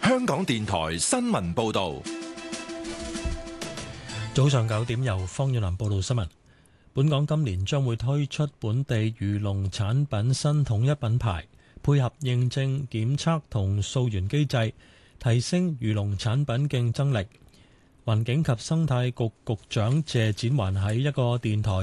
香港電台新聞報道。 早上9點，由方遠南報道新聞。本港今年將會推出本地漁農產品新統一品牌，配合認證、檢測同溯源機制，提升漁農產品競爭力。環境及生態局局長謝展寰喺一個電台